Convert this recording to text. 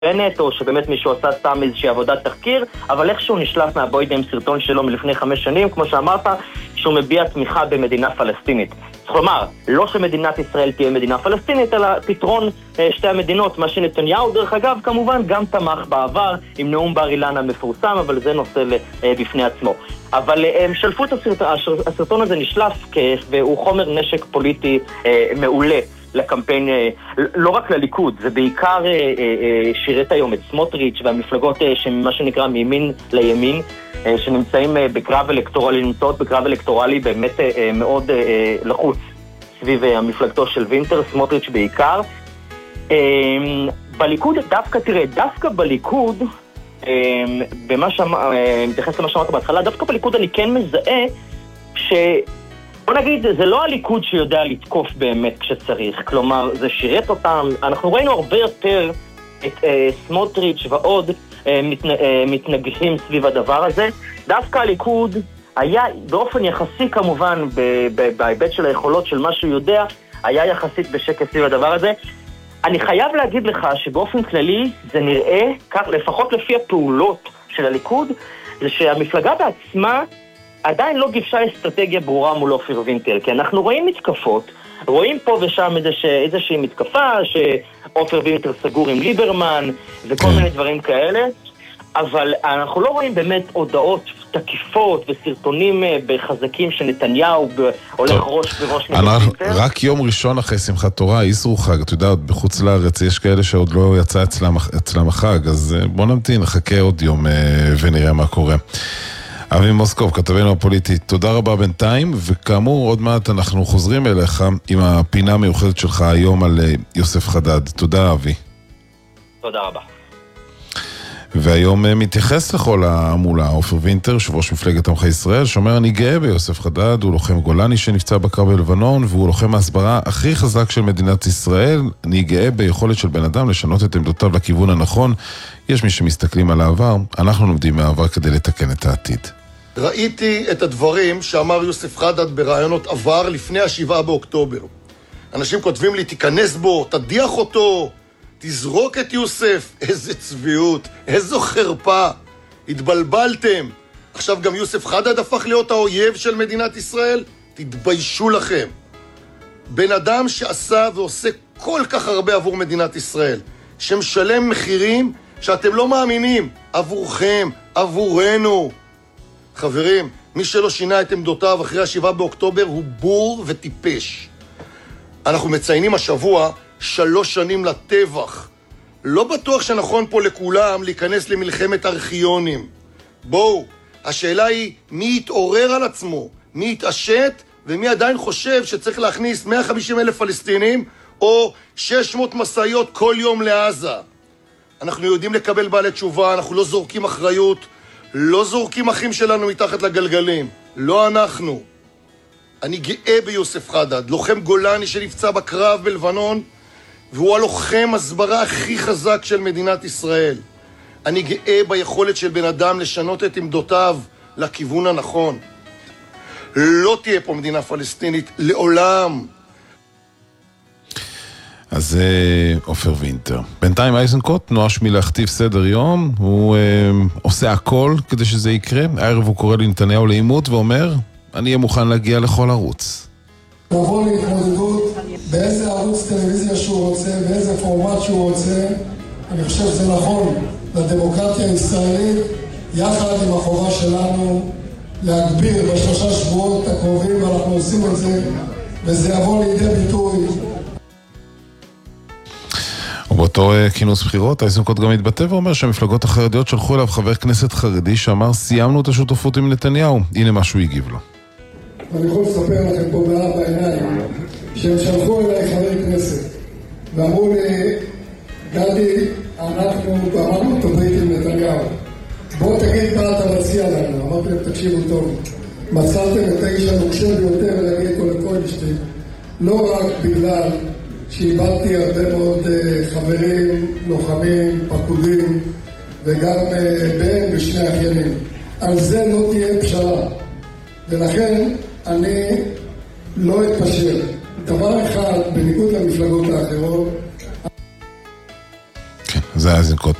בנט, או שבאמת מישהו עשה סתם איזושהי עבודת תחקיר, אבל איכשהו נשלף מהבוידם עם סרטון שלו מלפני 5 שנים, כמו שאמרת, שהוא מביע תמיכה במדינה פלסטינית. כלומר, לא שמדינת ישראל תהיה מדינה פלסטינית, אלא פתרון שתי המדינות, מה שנתניהו דרך אגב כמובן גם תמך בעבר עם נאום בר אילן המפורסם, אבל זה נושא בפני עצמו. אבל הם שלפו את הסרטון הזה נשלף, והוא חומר נשק פוליטי מעולה לקמפיין, לא רק לליכוד, זה בעיקר שירת היום את סמוטריץ' והמפלגות שמה שנקרא מימין לימין, שנמצאים בקרב אלקטורלי, נמצאות בקרב אלקטורלי באמת מאוד לחוץ סביב המפלגתו של וינטר, סמוטריץ' בעיקר. בליכוד, דווקא בליכוד, מתייחס למה שאמרת בהתחלה, דווקא בליכוד אני כן מזהה בוא נגיד, זה לא הליכוד שיודע לתקוף באמת כשצריך, כלומר, זה שירת אותם, אנחנו ראינו הרבה יותר את סמוטריץ' ועוד מתנגחים סביב הדבר הזה. דווקא הליכוד היה באופן יחסי כמובן, בהיבט של היכולות של מה שהוא יודע, היה יחסית בשקט סביב הדבר הזה. אני חייב להגיד לך שבאופן כללי זה נראה, כך, לפחות לפי הפעולות של הליכוד, זה שהמפלגה בעצמה עדיין לא גיבשה אסטרטגיה ברורה מול אופיר וינטר, כי אנחנו רואים מתקפות, רואים פה ושם איזושהי מתקפה, שאופיר וינטר סגור עם ליברמן, וכל מיני דברים כאלה, אבל אנחנו לא רואים באמת הודעות תקיפות וסרטונים בחזקים שנתניהו הולך ראש בראש וינטר. רק יום ראשון אחרי שמחת תורה, איסרו חג, אתה יודע, בחוץ לארץ יש כאלה שעוד לא יצא אצלם החג, אז בוא נמתין, נחכה עוד יום ונראה מה קורה. אבי מוסקוב, כתבנו הפוליטי, תודה רבה בינתיים, וכאמור עוד מעט אנחנו חוזרים אליך עם הפינה המיוחדת שלך היום על יוסף חדד. תודה אבי. תודה רבה. והיום מתייחס לכל המולה, אופיר וינטר, יושב ראש מפלגת עמך ישראל, שאומר אני גאה ביוסף חדד, הוא לוחם גולני שנפצע בקרב בלבנון, והוא לוחם ההסברה הכי חזק של מדינת ישראל. אני גאה ביכולת של בן אדם לשנות את עמדותיו לכיוון הנכון. יש מי שמסתכלים על העבר, אנחנו לומדים מהעבר כדי לתקן את העתיד. ראיתי את הדברים שאמר יוסף חדד ברעיונות עבר לפני 7 באוקטובר. אנשים כותבים לי, תיכנס בו, תדיח אותו, תזרוק את יוסף. איזה צביעות, איזו חרפה. התבלבלתם. עכשיו גם יוסף חדד הפך להיות האויב של מדינת ישראל? תתביישו לכם. בן אדם שעשה ועושה כל כך הרבה עבור מדינת ישראל, שמשלם מחירים שאתם לא מאמינים, עבורכם, עבורנו. חברים, מי שלא שינה את עמדותיו אחרי 7 באוקטובר הוא בור וטיפש. אנחנו מציינים השבוע 3 שנים לטבח. לא בטוח שנכון פה לכולם להיכנס למלחמת ארכיונים. בואו, השאלה היא מי יתעורר על עצמו, מי יתעשת ומי עדיין חושב שצריך להכניס 150,000 פלסטינים או 600 מסעיות כל יום לעזה. אנחנו יודעים לקבל בעלי תשובה, אנחנו לא זורקים אחריות, לא זורקים אחים שלנו מתחת לגלגלים, לא אנחנו. אני גאה ביוסף חדד, לוחם גולני שנפצע בקרב בלבנון, והוא הלוחם הסברה הכי חזק של מדינת ישראל. אני גאה ביכולת של בן אדם לשנות את עמדותיו לכיוון הנכון. לא תהיה פה מדינה פלסטינית לעולם. אז זה אופיר וינטר. בינתיים אייזנקוט נואש מלהכתיב סדר יום, הוא עושה הכל כדי שזה יקרה. הערב הוא קורא לנתניהו לעימות ואומר, אני אהיה מוכן להגיע לכל ערוץ. לבוא להתמודדות באיזה ערוץ טלוויזיה שהוא רוצה, באיזה פורמט שהוא רוצה. אני חושב שזה נכון לדמוקרטיה הישראלית, יחד עם החובה שלנו להגביר ב3 שבועות הקרובים, ואנחנו עושים את זה, וזה יבוא לידי ביטוי. ובאותו כינוס בחירות, אייזנקוט גם התבטא ואומר שהמפלגות החרדיות שלחו אליו חבר כנסת חרדי שאמר, סיימנו את השותפות עם נתניהו. הנה מה שהוא הגיב לו. אני יכול לספר לכם פה בארבע עיניים, שהם שלחו אליי חבר כנסת, ואמרו לי, גדי, אנחנו בארבע תוברית עם נתניהו. בוא תגיד מה אתה מציע לנו. אמרתי להם, תקשיבו טוב. מצאתם את האיש הנוקשה ביותר ולהגיד אותו לקוינשטיין, לא רק בגלל שאיבדתי הרבה מאוד חברים, לוחמים, פקודים, וגם בן ושני אחיינים. על זה לא תהיה פשרה. ולכן אני לא אתפשר. דבר אחד, בניגוד למפלגות האחרות, כן, זה ואיזנקוט.